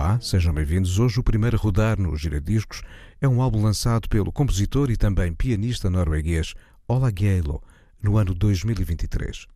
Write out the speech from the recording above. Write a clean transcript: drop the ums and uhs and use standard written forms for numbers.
Olá, sejam bem-vindos. Hoje o primeiro a rodar no Giradiscos é um álbum lançado pelo compositor e também pianista norueguês Ola Gjeilo no ano 2023.